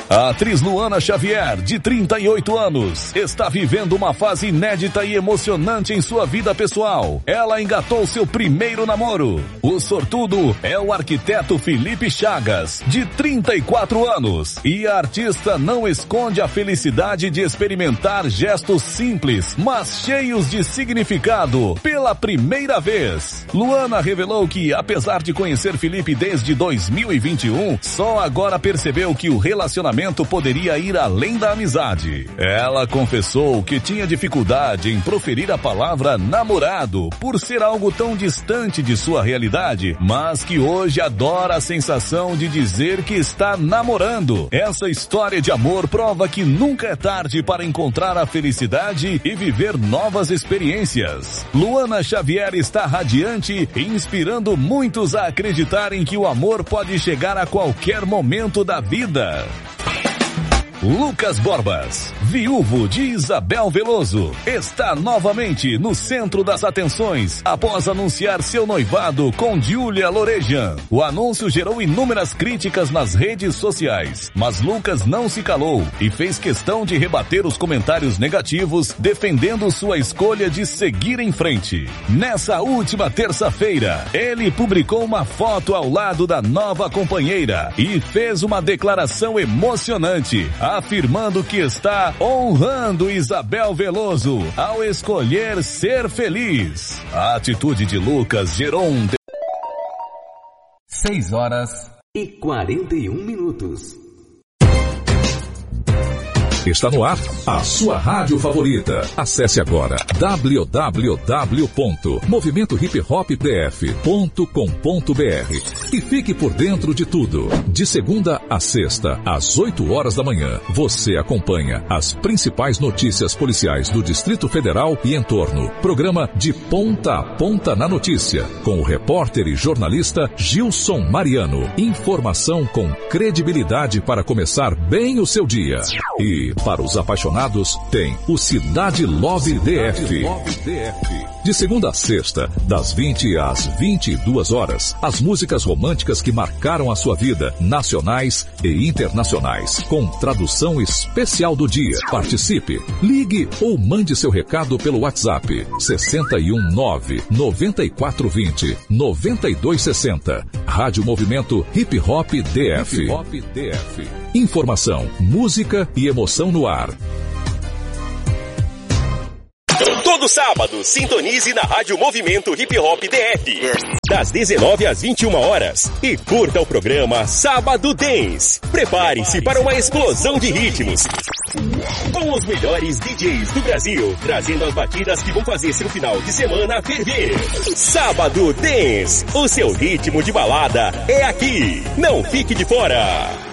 A atriz Luana Xavier, de 38 anos, está vivendo uma fase inédita e emocionante em sua vida pessoal. Ela engatou seu primeiro namoro. O sortudo é o arquiteto Felipe Chagas, de 34 anos. E a artista não esconde a felicidade de experimentar gestos simples, mas cheios de significado, pela primeira vez. Luana revelou que, apesar de conhecer Felipe desde 2021, só agora percebeu que o relacionamento poderia ir além da amizade. Ela confessou que tinha dificuldade em proferir a palavra namorado por ser algo tão distante de sua realidade, mas que hoje adora a sensação de dizer que está namorando. Essa história de amor prova que nunca é tarde para encontrar a felicidade e viver novas experiências. Luana Xavier está radiante e inspirando muitos a acreditarem que o amor pode chegar a qualquer momento da vida. Lucas Borbas, viúvo de Isabel Veloso, está novamente no centro das atenções após anunciar seu noivado com Giulia Lorejan. O anúncio gerou inúmeras críticas nas redes sociais, mas Lucas não se calou e fez questão de rebater os comentários negativos, defendendo sua escolha de seguir em frente. Nessa última terça-feira, ele publicou uma foto ao lado da nova companheira e fez uma declaração emocionante, afirmando que está honrando Isabel Veloso ao escolher ser feliz. A atitude de Lucas gerou 6h41. Está no ar a sua rádio favorita. Acesse agora www.movimentohiphopdf.com.br e fique por dentro de tudo. De segunda a sexta, às 8 horas da manhã, você acompanha as principais notícias policiais do Distrito Federal e entorno. Programa De Ponta a Ponta na Notícia, com o repórter e jornalista Gilson Mariano. Informação com credibilidade para começar bem o seu dia. E para os apaixonados, tem o Cidade Love DF. De segunda a sexta, das 20 às 22 horas, as músicas românticas que marcaram a sua vida, nacionais e internacionais, com tradução especial do dia. Participe, ligue ou mande seu recado pelo WhatsApp 619-9420-9260. Rádio Movimento Hip Hop DF. Informação, música e emoção no ar. Todo sábado, sintonize na Rádio Movimento Hip Hop DF, das 19 às 21 horas, e curta o programa Sábado Dance. Prepare-se para uma explosão de ritmos, com os melhores DJs do Brasil, trazendo as batidas que vão fazer seu final de semana ferver. Sábado Dance, o seu ritmo de balada é aqui. Não fique de fora.